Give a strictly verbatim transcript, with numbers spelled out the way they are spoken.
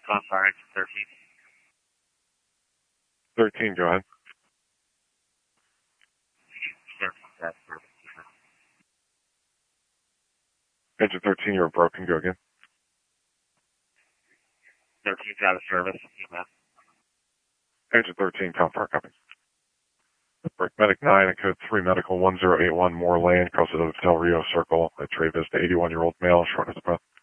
Bonfire, engine thirteen. thirteen, go ahead. Service, service. Engine thirteen, you were broken, go again. thirteen's out of service. Email. Engine thirteen, Bonfire, copy. Break Medic nine at code three Medical one zero eight one Moore Lane, Casa del Del Rio Circle, at Trey Vista, eighty-one-year-old male, shortness of breath.